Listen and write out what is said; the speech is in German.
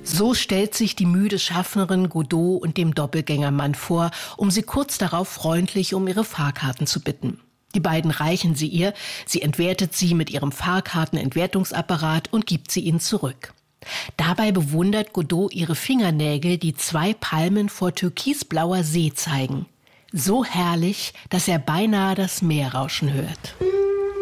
So stellt sich die müde Schaffnerin Godot und dem Doppelgängermann vor, um sie kurz darauf freundlich um ihre Fahrkarten zu bitten. Die beiden reichen sie ihr, sie entwertet sie mit ihrem Fahrkartenentwertungsapparat und gibt sie ihnen zurück. Dabei bewundert Godot ihre Fingernägel, die 2 Palmen vor türkisblauer See zeigen. So herrlich, dass er beinahe das Meer rauschen hört.